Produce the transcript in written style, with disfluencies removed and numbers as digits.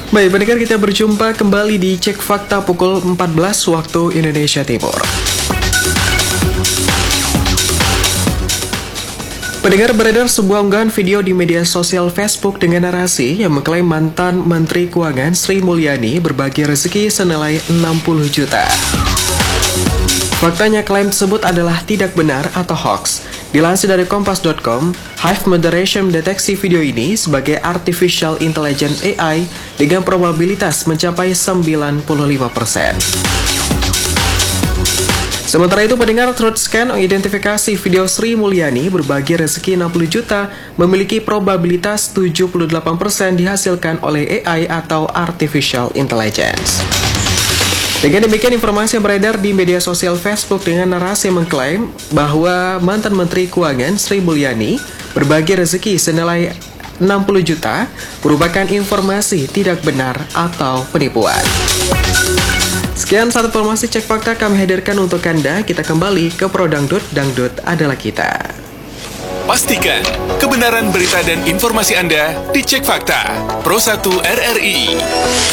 Baik, pendengar, kita berjumpa kembali di Cek Fakta pukul 14 waktu Indonesia Timur. Pendengar, beredar sebuah unggahan video di media sosial Facebook dengan narasi yang mengklaim mantan Menteri Keuangan Sri Mulyani berbagi rezeki senilai 60 juta. Faktanya, klaim tersebut adalah tidak benar atau hoax. Dilansir dari Kompas.com, Hive Moderation mendeteksi video ini sebagai Artificial Intelligence AI dengan probabilitas mencapai 95%. Sementara itu, pendengar, TruthScan mengidentifikasi video Sri Mulyani berbagi rezeki 60 juta memiliki probabilitas 78% dihasilkan oleh AI atau Artificial Intelligence. Dengan demikian, informasi yang beredar di media sosial Facebook dengan narasi mengklaim bahwa mantan Menteri Keuangan Sri Mulyani berbagi rezeki senilai 60 juta merupakan informasi tidak benar atau penipuan. Sekian satu informasi Cek Fakta kami hadirkan untuk Anda. Kita kembali ke Pro Dangdut, Dangdut adalah kita. Pastikan kebenaran berita dan informasi Anda dicek fakta. Pro 1 RRI.